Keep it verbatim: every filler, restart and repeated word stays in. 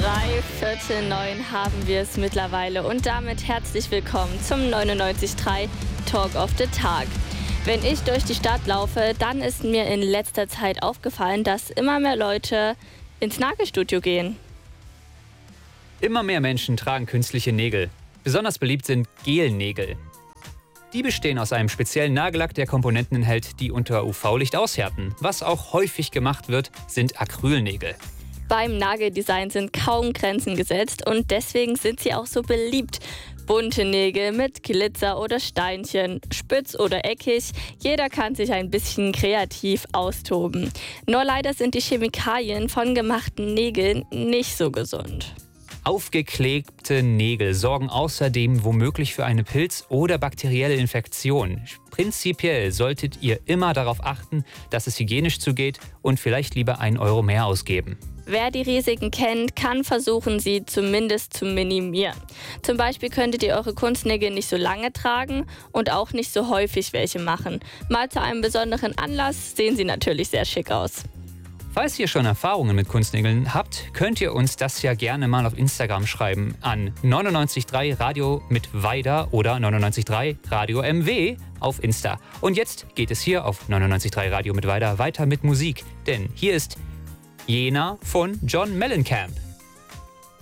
Drei Viertel neun haben wir es mittlerweile und damit herzlich willkommen zum neunundneunzig Komma drei Talk of the Tag. Wenn ich durch die Stadt laufe, dann ist mir in letzter Zeit aufgefallen, dass immer mehr Leute ins Nagelstudio gehen. Immer mehr Menschen tragen künstliche Nägel. Besonders beliebt sind Gelnägel. Die bestehen aus einem speziellen Nagellack, der Komponenten enthält, die unter U V-Licht aushärten. Was auch häufig gemacht wird, sind Acrylnägel. Beim Nageldesign sind kaum Grenzen gesetzt und deswegen sind sie auch so beliebt. Bunte Nägel mit Glitzer oder Steinchen, spitz oder eckig, jeder kann sich ein bisschen kreativ austoben. Nur leider sind die Chemikalien von gemachten Nägeln nicht so gesund. Aufgeklebte Nägel sorgen außerdem womöglich für eine Pilz- oder bakterielle Infektion. Prinzipiell solltet ihr immer darauf achten, dass es hygienisch zugeht und vielleicht lieber einen Euro mehr ausgeben. Wer die Risiken kennt, kann versuchen, sie zumindest zu minimieren. Zum Beispiel könntet ihr eure Kunstnägel nicht so lange tragen und auch nicht so häufig welche machen. Mal zu einem besonderen Anlass sehen sie natürlich sehr schick aus. Falls ihr schon Erfahrungen mit Kunstnägeln habt, könnt ihr uns das ja gerne mal auf Instagram schreiben an neunundneunzig Komma drei Radio mit Weider oder neunundneunzig Komma drei Radio M W auf Insta. Und jetzt geht es hier auf neunundneunzig Komma drei Radio mit Weider weiter mit Musik, denn hier ist Jena von John Mellencamp.